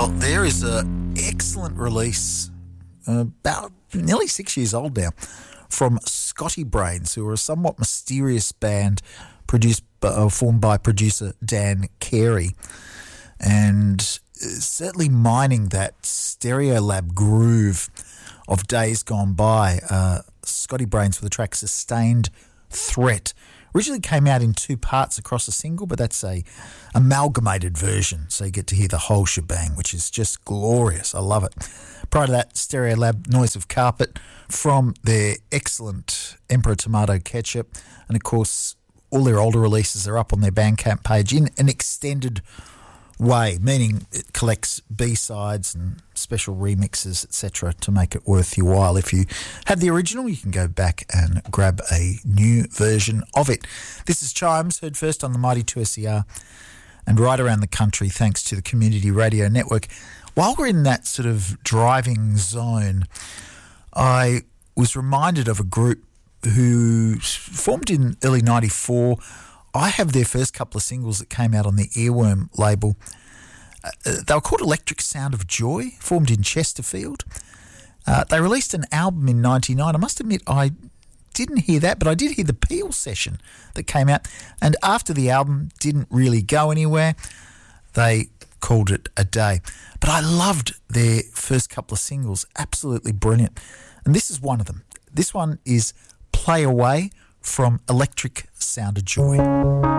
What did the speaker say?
Well, there is an excellent release, about nearly 6 years old now, from Scotty Brains, who are a somewhat mysterious band formed by producer Dan Carey, and certainly mining that Stereolab groove of days gone by. Scotty Brains with the track Sustained Threat. Originally came out in two parts across a single, but that's a amalgamated version, so you get to hear the whole shebang, which is just glorious. I love it. Prior to that, Stereolab, Noise of Carpet, from their excellent Emperor Tomato Ketchup, and of course all their older releases are up on their Bandcamp page in an extended way, meaning it collects B-sides and special remixes, etc., to make it worth your while. If you have the original, you can go back and grab a new version of it. This is Chimes, heard first on the Mighty 2SER and right around the country thanks to the Community Radio Network. While we're in that sort of driving zone, I was reminded of a group who formed in early 94. I have their first couple of singles that came out on the Earworm label. They were called Electric Sound of Joy, formed in Chesterfield. They released an album in 99. I must admit I didn't hear that, but I did hear the Peel session that came out. And after the album didn't really go anywhere, they called it a day. But I loved their first couple of singles, absolutely brilliant. And this is one of them. This one is Play Away from Electric Sound of Joy.